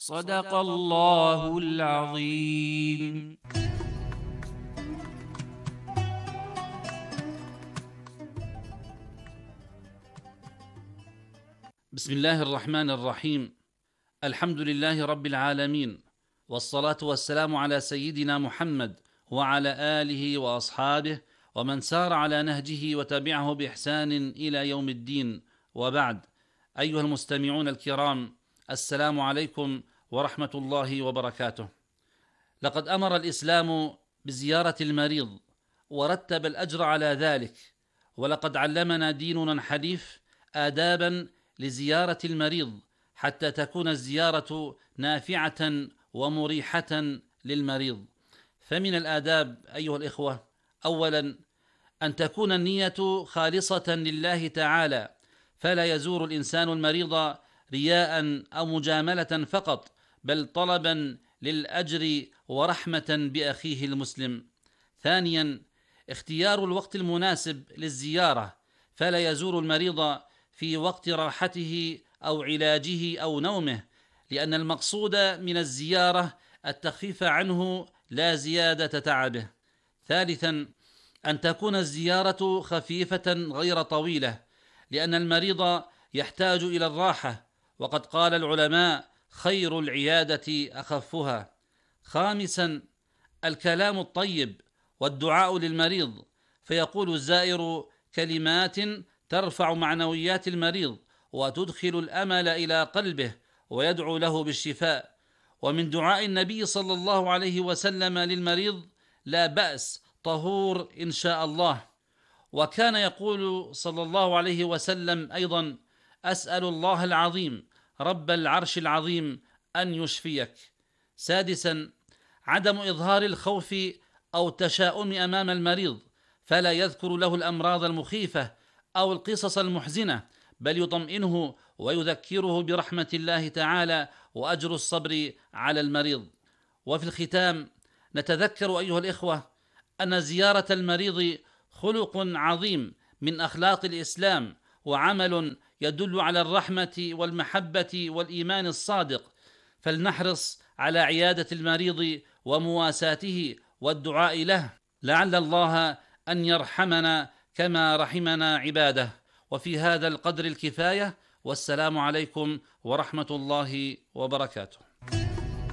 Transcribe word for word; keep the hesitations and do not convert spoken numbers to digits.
صدق الله العظيم. بسم الله الرحمن الرحيم. الحمد لله رب العالمين، والصلاة والسلام على سيدنا محمد وعلى آله وأصحابه ومن سار على نهجه وتبعه بإحسان إلى يوم الدين، وبعد. أيها المستمعون الكرام، السلام عليكم ورحمة الله وبركاته. لقد أمر الإسلام بزيارة المريض ورتب الأجر على ذلك، ولقد علمنا ديننا الحنيف آدابا لزيارة المريض حتى تكون الزيارة نافعة ومريحة للمريض. فمن الآداب أيها الإخوة، أولا أن تكون النية خالصة لله تعالى، فلا يزور الإنسان المريض رياء أو مجاملة فقط، بل طلبا للأجر ورحمة بأخيه المسلم. ثانيا اختيار الوقت المناسب للزيارة، فلا يزور المريض في وقت راحته أو علاجه أو نومه، لأن المقصود من الزيارة التخفيف عنه لا زيادة تعبه. ثالثا أن تكون الزيارة خفيفة غير طويلة، لأن المريض يحتاج إلى الراحة، وقد قال العلماء: خير العيادة أخفها. خامسا الكلام الطيب والدعاء للمريض، فيقول الزائر كلمات ترفع معنويات المريض وتدخل الأمل إلى قلبه ويدعو له بالشفاء. ومن دعاء النبي صلى الله عليه وسلم للمريض: لا بأس، طهور إن شاء الله. وكان يقول صلى الله عليه وسلم أيضا: أسأل الله العظيم رب العرش العظيم أن يشفيك. سادسا عدم إظهار الخوف أو التشاؤم أمام المريض، فلا يذكر له الأمراض المخيفة أو القصص المحزنة، بل يطمئنه ويذكره برحمة الله تعالى وأجر الصبر على المريض. وفي الختام نتذكر أيها الإخوة أن زيارة المريض خلق عظيم من أخلاق الإسلام، وعمل يدل على الرحمة والمحبة والإيمان الصادق، فلنحرص على عيادة المريض ومواساته والدعاء له، لعل الله أن يرحمنا كما رحمنا عباده. وفي هذا القدر الكفاية، والسلام عليكم ورحمة الله وبركاته.